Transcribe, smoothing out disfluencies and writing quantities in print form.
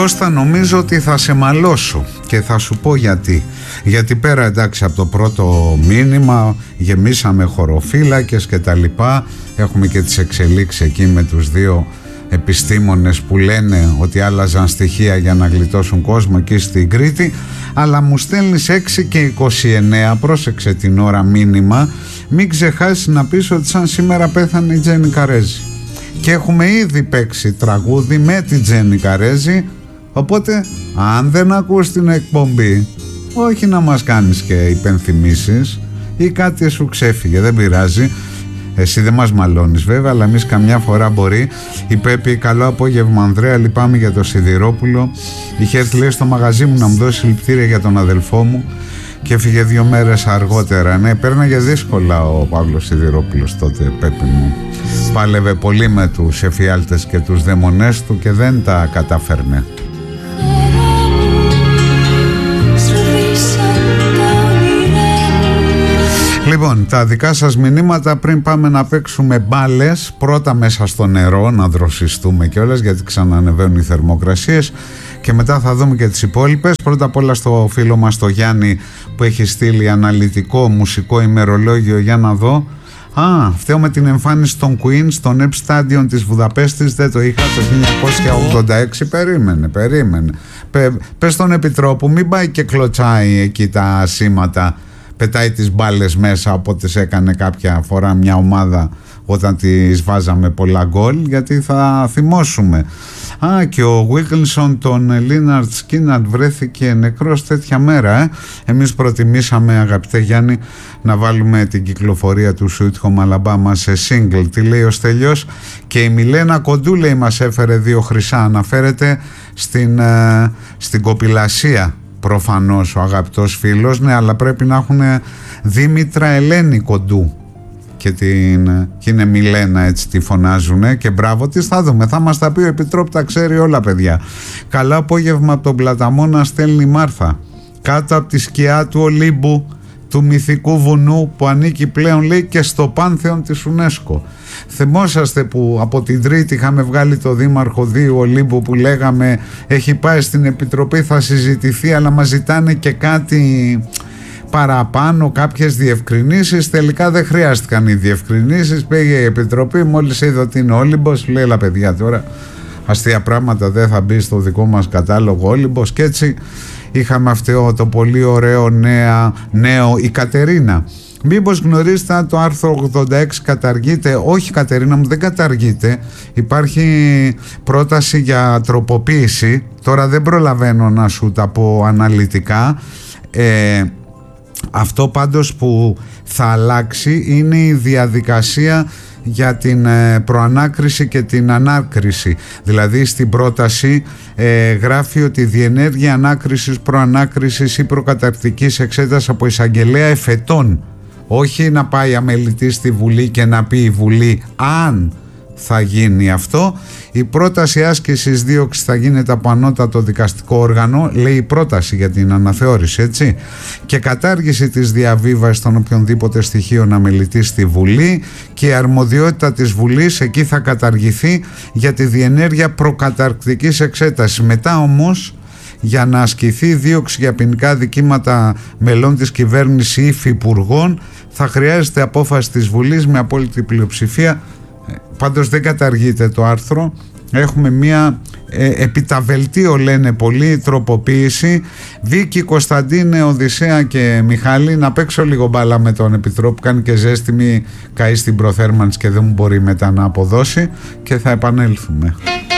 Κώστα, νομίζω ότι θα σε μαλώσω και θα σου πω γιατί. Γιατί πέρα, εντάξει, από το πρώτο μήνυμα γεμίσαμε χωροφύλακες και τα λοιπά, έχουμε και τις εξελίξεις εκεί με τους δύο επιστήμονες που λένε ότι άλλαζαν στοιχεία για να γλιτώσουν κόσμο εκεί στην Κρήτη, αλλά μου στέλνεις 6 και 29, πρόσεξε την ώρα, μήνυμα, μην ξεχάσεις να πεις ότι σαν σήμερα πέθανε η Τζέννη Καρέζη και έχουμε ήδη παίξει τραγούδι με την Τζέννη Καρέζη, οπότε αν δεν ακούς την εκπομπή, όχι να μας κάνεις και υπενθυμίσεις ή κάτι σου ξέφυγε, δεν πειράζει. Εσύ δεν μας μαλώνεις βέβαια, αλλά εμείς καμιά φορά μπορεί. Η Πέπη, καλό απόγευμα Ανδρέα, λυπάμαι για το Σιδηρόπουλο. Είχε έρθει, λέει, στο μαγαζί μου να μου δώσει συλληπιτήρια για τον αδελφό μου και έφυγε 2 μέρες αργότερα. Ναι, πέρναγε δύσκολα ο Παύλος Σιδηρόπουλος τότε, Πέπη μου. Πάλευε πολύ με τους εφιάλτες και τους δαιμονές του και δεν τα κατάφερνε. Λοιπόν, τα δικά σας μηνύματα πριν πάμε να παίξουμε μπάλες, πρώτα μέσα στο νερό, να δροσιστούμε κιόλας γιατί ξανανεβαίνουν οι θερμοκρασίες και μετά θα δούμε και τις υπόλοιπες. Πρώτα απ' όλα στο φίλο μας το Γιάννη που έχει στείλει αναλυτικό μουσικό ημερολόγιο, για να δω. Φταίω με την εμφάνιση των Queen στο Nep Stadion της Βουδαπέστης, δεν το είχα το 1986. Περίμενε. Πες στον Επιτρόπου μην πάει και κλωτσάει εκεί τα σήματα, πετάει τις μπάλες μέσα, οπότε σε έκανε κάποια φορά μια ομάδα όταν τις βάζαμε πολλά γκολ, γιατί θα θυμώσουμε. Και ο Wilkinson τον Λίναρτ Σκίναρτ βρέθηκε νεκρός τέτοια μέρα. Εμείς προτιμήσαμε, αγαπητέ Γιάννη, να βάλουμε την κυκλοφορία του Sweet Home Alabama σε single. Τι λέει ο Στέλιος? Και η Μιλένα Κοντού, λέει, μας έφερε 2 χρυσά. Αναφέρεται στην κοπηλασία προφανώς ο αγαπητός φίλος, ναι, αλλά πρέπει να έχουν Δήμητρα Ελένη Κοντού και είναι Μιλένα, έτσι τη φωνάζουνε, και μπράβο της. Θα δούμε, θα μας τα πει ο Επιτρόπου, τα ξέρει όλα, παιδιά. Καλό απόγευμα από τον Πλαταμόνα, στέλνει η Μάρθα. Κάτω από τη σκιά του Ολύμπου, του μυθικού βουνού που ανήκει πλέον, λέει, και στο πάνθεον της UNESCO. Θυμόσαστε που από την Τρίτη είχαμε βγάλει το Δήμαρχο Δίου Ολύμπου που λέγαμε έχει πάει στην Επιτροπή, θα συζητηθεί, αλλά μας ζητάνε και κάτι παραπάνω, κάποιες διευκρινήσεις. Τελικά δεν χρειάστηκαν οι διευκρινήσεις, πήγε η Επιτροπή, μόλις είδε ότι είναι Όλυμπος, λέει, έλα παιδιά, τώρα αστεία πράγματα δεν θα μπει στο δικό μας κατάλογο Όλυμπος, και έτσι είχαμε αυτό το πολύ ωραίο νέο, η Κατερίνα. Μήπως γνωρίζετε το άρθρο 86 καταργείται? Όχι, Κατερίνα μου, δεν καταργείται. Υπάρχει πρόταση για τροποποίηση. Τώρα δεν προλαβαίνω να σου τα πω αναλυτικά. Αυτό πάντως που θα αλλάξει είναι η διαδικασία για την προανάκριση και την ανάκριση. Δηλαδή στην πρόταση γράφει ότι η διενέργεια ανάκρισης, προανάκρισης ή προκαταρκτικής εξέτασης από εισαγγελέα εφετών, όχι να πάει αμελητή στη Βουλή και να πει η Βουλή αν θα γίνει αυτό. Η πρόταση άσκησης δίωξης θα γίνεται από ανώτατο δικαστικό όργανο, λέει η πρόταση για την αναθεώρηση, έτσι, και κατάργηση της διαβίβασης των οποιονδήποτε στοιχείων αμελητή στη Βουλή, και η αρμοδιότητα της Βουλής εκεί θα καταργηθεί για τη διενέργεια προκαταρκτικής εξέτασης. Μετά όμως, για να ασκηθεί δίωξη για ποινικά δικήματα μελών της κυβέρνησης ή υφυπουργών, θα χρειάζεται απόφαση της Βουλής με απόλυτη πλειοψηφία. Πάντως δεν καταργείται το άρθρο. Έχουμε μία επιταβελτίο, λένε πολλοί, τροποποίηση. Βίκη, Κωνσταντίνε, Οδυσσέα και Μιχάλη, να παίξω λίγο μπάλα με τον Επιτρόπο, κάνει και ζέστη, μη καεί στην προθέρμανση και δεν μου μπορεί μετά να αποδώσει, και θα επανέλθουμε.